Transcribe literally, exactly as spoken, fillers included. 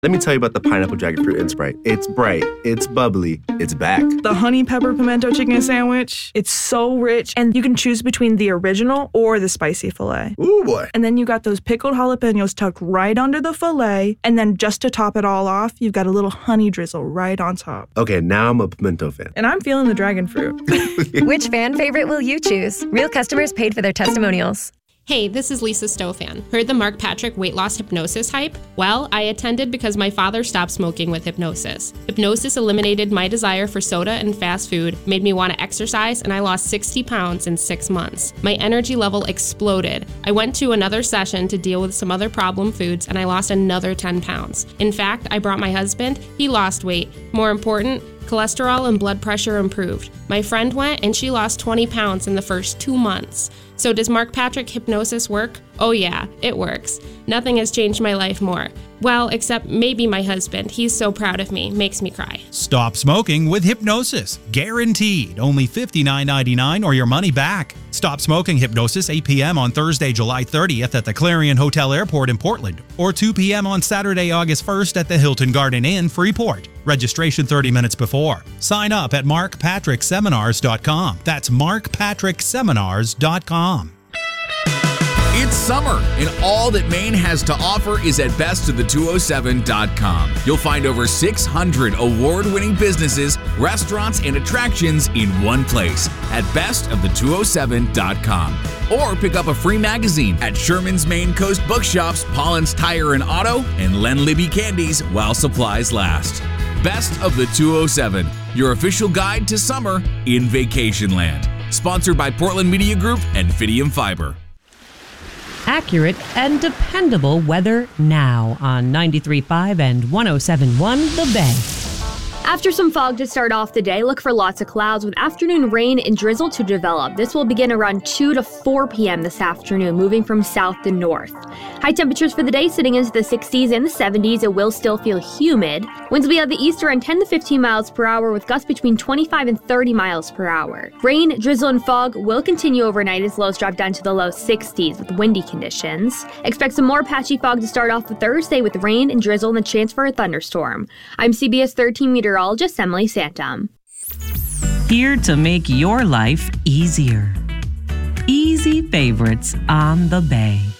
Let me tell you about the pineapple dragon fruit in Sprite. It's bright, it's bubbly, it's back. The honey pepper pimento chicken sandwich, it's so rich, and you can choose between the original or the spicy filet. Ooh, boy. And then you got those pickled jalapenos tucked right under the filet, and then just to top it all off, you've got a little honey drizzle right on top. Okay, now I'm a pimento fan. And I'm feeling the dragon fruit. Which fan favorite will you choose? Real customers paid for their testimonials. Hey, this is Lisa Stofan. Heard the Mark Patrick weight loss hypnosis hype? Well, I attended because my father stopped smoking with hypnosis. Hypnosis eliminated my desire for soda and fast food, made me want to exercise, and I lost sixty pounds in six months. My energy level exploded. I went to another session to deal with some other problem foods, and I lost another ten pounds. In fact, I brought my husband. He lost weight. More important, cholesterol and blood pressure improved. My friend went and she lost twenty pounds in the first two months. So does Mark Patrick hypnosis work? Oh yeah, it works. Nothing has changed my life more. Well, except maybe my husband. He's so proud of me, makes me cry. Stop smoking with hypnosis. Guaranteed. Only fifty-nine ninety-nine or your money back. Stop smoking hypnosis eight p.m. on Thursday, July thirtieth at the Clarion Hotel Airport in Portland, or two p.m. on Saturday, August first at the Hilton Garden Inn, Freeport. Registration thirty minutes before. Sign up at mark patrick seminars dot com. That's mark patrick seminars dot com. It's summer, and all that Maine has to offer is at best of the two oh seven dot com. You'll find over six hundred award-winning businesses, restaurants, and attractions in one place at best of the two oh seven dot com. Or pick up a free magazine at Sherman's Maine Coast Bookshops, Paulins Tire and Auto, and Len Libby Candies while supplies last. Best of the two oh seven, your official guide to summer in Vacationland. Sponsored by Portland Media Group and Fidium Fiber. Accurate and dependable weather now on ninety-three point five and one oh seven point one The Bay. After some fog to start off the day, look for lots of clouds with afternoon rain and drizzle to develop. This will begin around two to four p.m. this afternoon, moving from south to north. High temperatures for the day sitting into the sixties and the seventies. It will still feel humid. Winds will be out the east around ten to fifteen miles per hour with gusts between twenty-five and thirty miles per hour. Rain, drizzle, and fog will continue overnight as lows drop down to the low sixties with windy conditions. Expect some more patchy fog to start off with Thursday with rain and drizzle and the chance for a thunderstorm. I'm C B S thirteen meteorologist Emily Santum. Here to make your life easier. Easy favorites on the Bay.